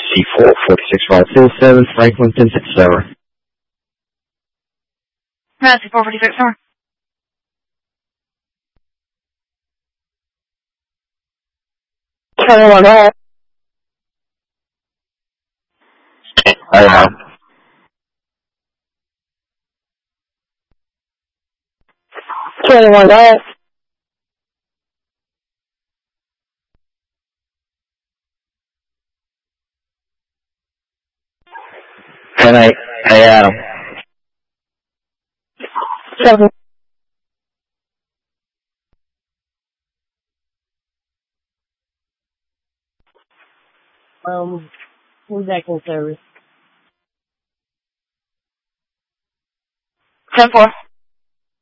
C4 46527, Franklin 1067. Nancy 446, 21 Golf. I am. 21 Golf. Can I Adam? 7. Who's that in service? 10-4.